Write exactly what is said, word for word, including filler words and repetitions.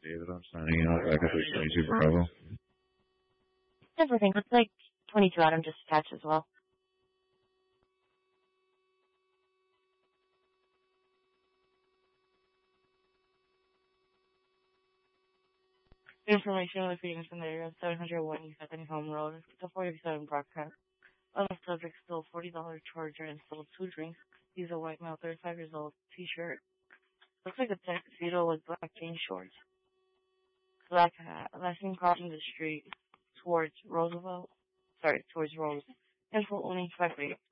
David, I'm signing out back at the twenty-two Bravo. Everything. It's like twenty-two Adam just attached as well. Information on the Phoenix in the area, seven hundred one Second Home Road, the forty-seven Broadcast. Other subjects still forty dollars charger and sold two drinks. He's a white male, thirty-five years old, t-shirt. Looks like a tuxedo with black jean shorts. Black hat. Last seen crossing the street towards Roosevelt. Sorry, towards Rose. Info only five eight.